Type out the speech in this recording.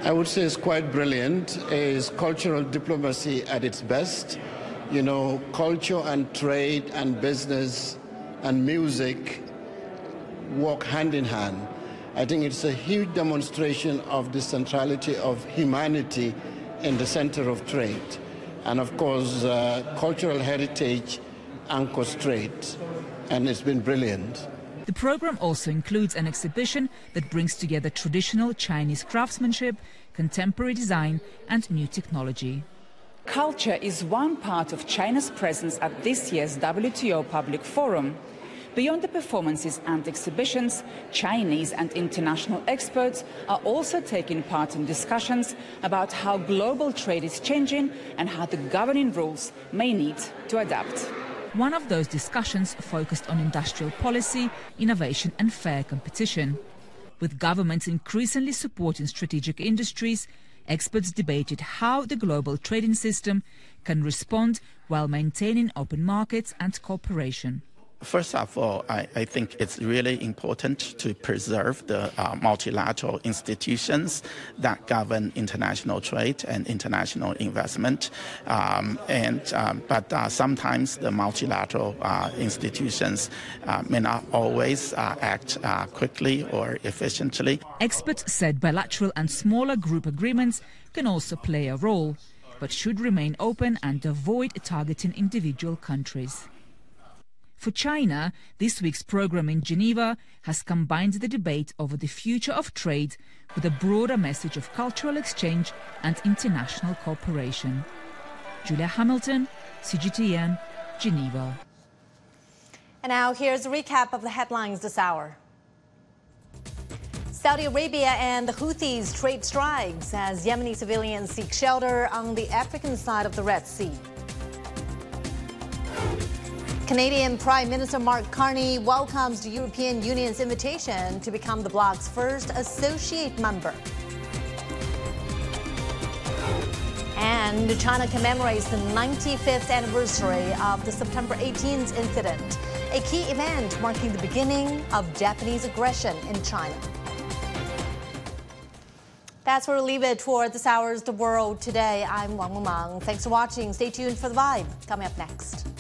I would say it's quite brilliant. It's cultural diplomacy at its best. You know, culture and trade and business and music walk hand in hand. I think it's a huge demonstration of the centrality of humanity in the center of trade. And of course, cultural heritage anchors trade, and it's been brilliant. The program also includes an exhibition that brings together traditional Chinese craftsmanship, contemporary design and new technology. Culture is one part of China's presence at this year's WTO Public Forum. Beyond the performances and exhibitions, Chinese and international experts are also taking part in discussions about how global trade is changing and how the governing rules may need to adapt. One of those discussions focused on industrial policy, innovation and fair competition. With governments increasingly supporting strategic industries, experts debated how the global trading system can respond while maintaining open markets and cooperation. First of all, I think it's really important to preserve the multilateral institutions that govern international trade and international investment. But sometimes the multilateral institutions may not always act quickly or efficiently. Experts said bilateral and smaller group agreements can also play a role, but should remain open and avoid targeting individual countries. For China, this week's program in Geneva has combined the debate over the future of trade with a broader message of cultural exchange and international cooperation. Julia Hamilton, CGTN, Geneva. And now here's a recap of the headlines this hour. Saudi Arabia and the Houthis trade strikes as Yemeni civilians seek shelter on the African side of the Red Sea. Canadian Prime Minister Mark Carney welcomes the European Union's invitation to become the bloc's first associate member. And China commemorates the 95th anniversary of the September 18th incident, a key event marking the beginning of Japanese aggression in China. That's where we'll leave it for this hour's The World Today. I'm Wang Mumang. Thanks for watching. Stay tuned for The Vibe. Coming up next.